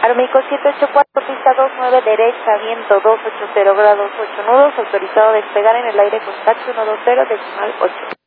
Aeroméxico 784, pista 29 derecha, viento 280 grados 8 nudos, autorizado a despegar en el aire con taxi 120 decimal 8.